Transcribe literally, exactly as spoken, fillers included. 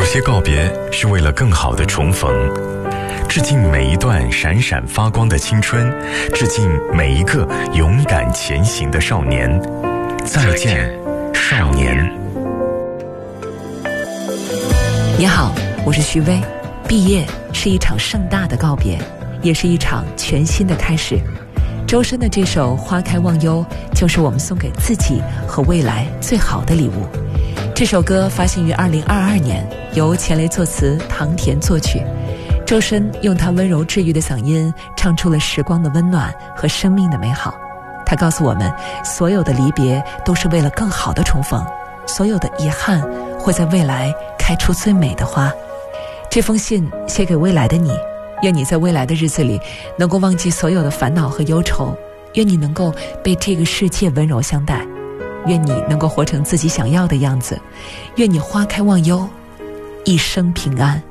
些告别是为了更好的重逢，致敬每一段闪闪发光的青春，致敬每一个勇敢前行的少年。再见，少年。 你好，我是徐薇。毕业是一场盛大的告别，也是一场全新的开始。周深的这首《花开忘忧》就是我们送给自己和未来最好的礼物。这首歌发行于二零二二年，由钱雷作词，唐田作曲。周深用他温柔治愈的嗓音唱出了时光的温暖和生命的美好。他告诉我们，所有的离别都是为了更好的重逢，所有的遗憾会在未来开出最美的花。这封信写给未来的你，愿你在未来的日子里能够忘记所有的烦恼和忧愁，愿你能够被这个世界温柔相待，愿你能够活成自己想要的样子，愿你花开忘忧，一生平安。